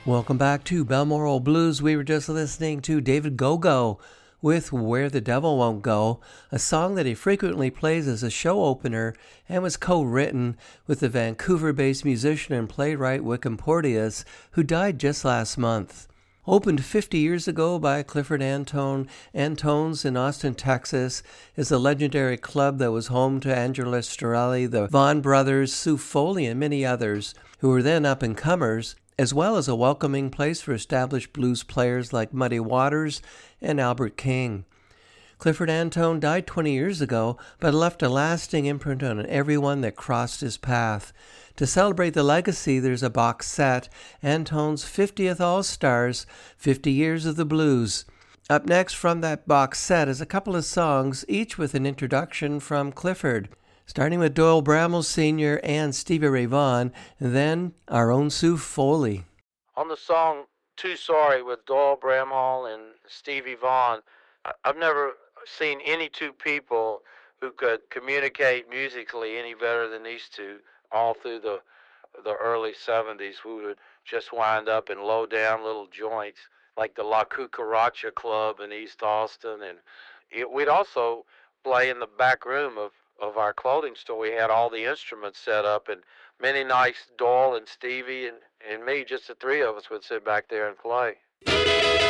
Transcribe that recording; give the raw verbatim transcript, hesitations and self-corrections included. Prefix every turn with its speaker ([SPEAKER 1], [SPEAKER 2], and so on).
[SPEAKER 1] Welcome back to Balmoral Blues. We were just listening to David Gogo with Where the Devil Won't Go, a song that he frequently plays as a show opener and was co-written with the Vancouver-based musician and playwright Wickham Porteous, who died just last month. Opened fifty years ago by Clifford Antone, Antones in Austin, Texas, is a legendary club that was home to Angela Storelli, the Vaughan brothers, Sue Foley, and many others, who were then up-and-comers, as well as a welcoming place for established blues players like Muddy Waters and Albert King. Clifford Antone died twenty years ago, but left a lasting imprint on everyone that crossed his path. To celebrate the legacy, there's a box set, Antone's fiftieth All-Stars, fifty Years of the Blues. Up next from that box set is a couple of songs, each with an introduction from Clifford, starting with Doyle Bramhall Senior and Stevie Ray Vaughan, and then our own Sue Foley.
[SPEAKER 2] On the song Too Sorry with Doyle Bramhall and Stevie Vaughan, I've never seen any two people who could communicate musically any better than these two all through the the early seventies. We would just wind up in low down little joints like the La Cucaracha Club in East Austin, and it, we'd also play in the back room of of our clothing store. We had all the instruments set up, and many nights Doyle and Stevie and, and me, just the three of us, would sit back there and play.